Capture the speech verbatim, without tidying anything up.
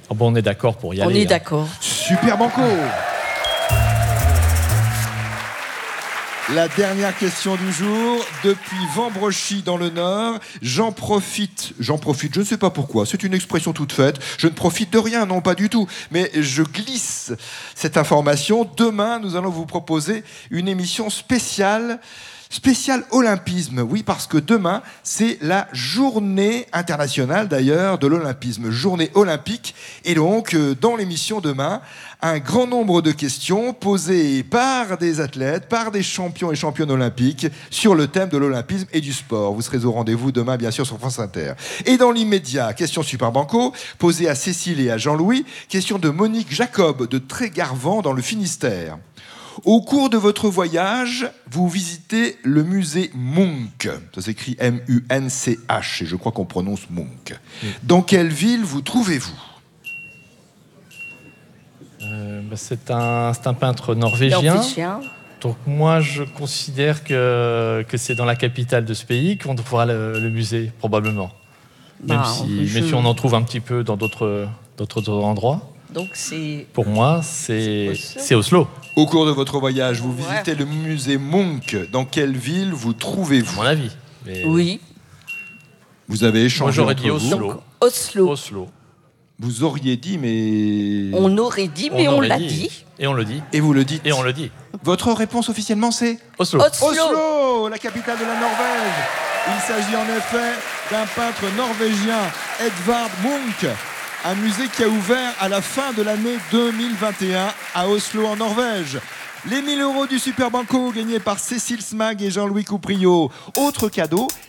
Oh bon, on est d'accord pour y On aller. est hein. d'accord. Super Banco. La dernière question du jour, depuis Vambrochy dans le Nord, j'en profite, j'en profite, je ne sais pas pourquoi, c'est une expression toute faite, je ne profite de rien, non pas du tout, mais je glisse cette information. Demain, nous allons vous proposer une émission spéciale, spéciale olympisme, oui, parce que demain, c'est la journée internationale d'ailleurs de l'olympisme, journée olympique, et donc, dans l'émission demain, un grand nombre de questions posées par des athlètes, par des champions et championnes olympiques sur le thème de l'olympisme et du sport. Vous serez au rendez-vous demain, bien sûr, sur France Inter. Et dans l'immédiat, question Super Banco, posée à Cécile et à Jean-Louis, question de Monique Jacob de Trégarvan dans le Finistère. Au cours de votre voyage, vous visitez le musée Munch. Ça s'écrit M U N C H et je crois qu'on prononce Munch. Dans quelle ville vous trouvez-vous ? Euh, bah, c'est, un, c'est un peintre norvégien. Norvégien. Donc moi, je considère que, que c'est dans la capitale de ce pays qu'on trouvera le, le musée, probablement. Même Bah, si, je- même si on en trouve un petit peu dans d'autres, d'autres endroits. Donc c'est... Pour moi, c'est, C'est Oslo. c'est Oslo. Au cours de votre voyage, vous Ouais. visitez le musée Munch. Dans quelle ville vous À trouvez-vous ? mon avis. Mais Oui. Vous avez échangé Moi, j'aurais entre dit vous. Oslo. Donc Oslo. Oslo. Vous auriez dit, mais... On aurait dit, mais on, aurait l'a dit. Et on le dit. Et vous le dites. Et on le dit. Votre réponse officiellement, c'est Oslo. Oslo. Oslo, la capitale de la Norvège. Il s'agit en effet d'un peintre norvégien, Edvard Munch. Un musée qui a ouvert à la fin de l'année deux mille vingt et un à Oslo, en Norvège. Les mille euros du Super Banco gagnés par Cécile Smag et Jean-Louis Couprio. Autre cadeau,